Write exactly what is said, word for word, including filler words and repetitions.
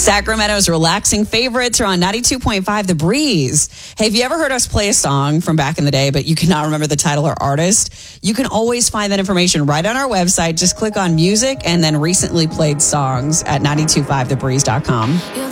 Sacramento's relaxing favorites are on ninety-two point five The Breeze. Hey, have you ever heard us play a song from back in the day, but you cannot remember the title or artist? You can always find that information right on our website. Just click on music and then recently played songs at nine two five the breeze dot com.